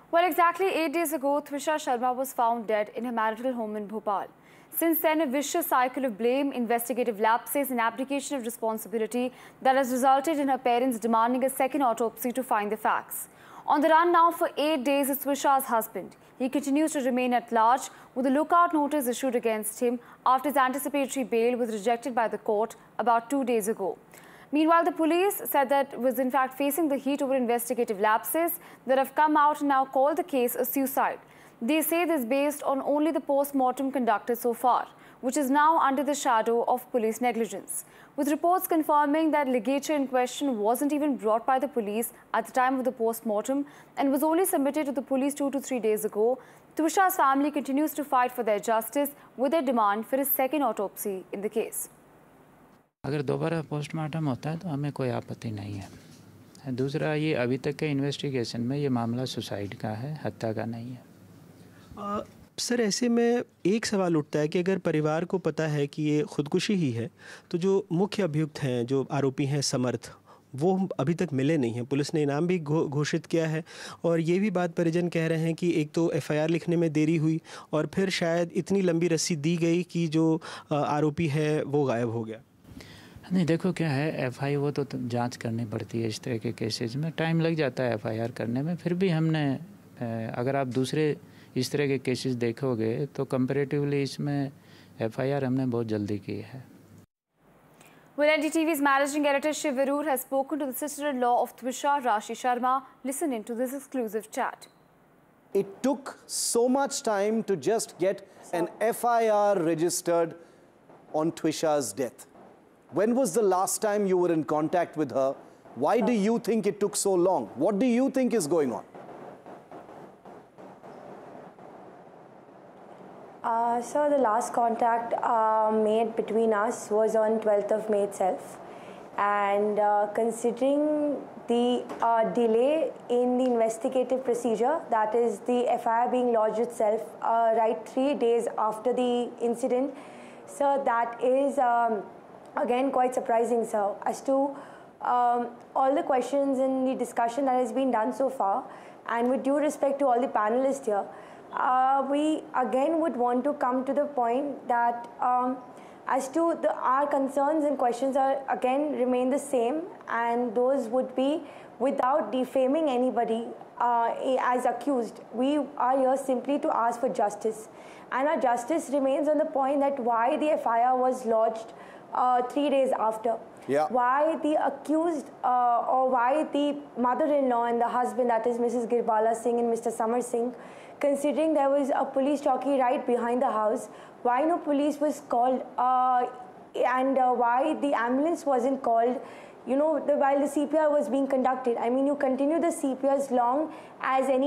Well, exactly 8 days ago, Twisha Sharma was found dead in her marital home in Bhopal. Since then, a vicious cycle of blame, investigative lapses and abdication of responsibility that has resulted in her parents demanding a second autopsy to find the facts. On the run now for 8 days is Twisha's husband. He continues to remain at large with a lookout notice issued against him after his anticipatory bail was rejected by the court about 2 days ago. Meanwhile, the police said that it was in fact facing the heat over investigative lapses that have come out and now called the case a suicide. They say this based on only the post-mortem conducted so far, which is now under the shadow of police negligence, with reports confirming that ligature in question wasn't even brought by the police at the time of the post-mortem and was only submitted to the police 2 to 3 days ago. Twisha's family continues to fight for their justice with their demand for a second autopsy in the case. अगर दोबारा postmortem होता है तो हमें कोई आपत्ति नहीं है। दूसरा, ये अभी तक के इन्वेस्टिगेशन में ये मामला सुसाइड का है, हत्या का नहीं है। सर, ऐसे में एक सवाल उठता है कि अगर परिवार को पता है कि ये खुदकुशी ही है, तो जो मुख्य अभियुक्त हैं, जो आरोपी हैं समर्थ, वो अभी तक मिले नहीं हैं। पुलिस ने इनाम भी घोषित किया है और ये भी बात परिजन कह रहे हैं कि एक तो एफआईआर लिखने में देरी हुई और फिर शायद इतनी लंबी रस्सी दी गई कि जो आरोपी है वो गायब हो गया। नहीं, देखो क्या है, एफआई वो तो जांच करनी पड़ती है। इस तरह के केसेस में टाइम लग जाता है एफआईआर करने में। फिर भी हमने, अगर आप दूसरे इस तरह के केसेस देखोगे तो कंपैरेटिवली इसमें एफआईआर हमने बहुत जल्दी की है। Well, NDTV's managing editor Shiv Arur has spoken to the sister-in-law of Twisha, Rashi Sharma. Listen into this exclusive chat. It took so much time to just get an FIR registered on Twisha's death. When was the last time you were in contact with her? Why do you think it took so long? What do you think is going on? So the last contact made between us was on 12th of May itself. And considering the delay in the investigative procedure, that is the FIR being lodged itself right 3 days after the incident, so that is again quite surprising, sir, as to all the questions in the discussion that has been done so far. And with due respect to all the panelists here, we again would want to come to the point that as to our concerns and questions are again remain the same, and those would be without defaming anybody as accused. We are here simply to ask for justice, and our justice remains on the point that why the FIR was lodged 3 days after. Yeah. Why the accused or why the mother-in-law and the husband, that is Mrs. Girbala Singh and Mr. Samar Singh, considering there was a police chowki right behind the house, why no police was called and why the ambulance wasn't called, you know, while the CPR was being conducted. I mean, you continue the CPR as long as any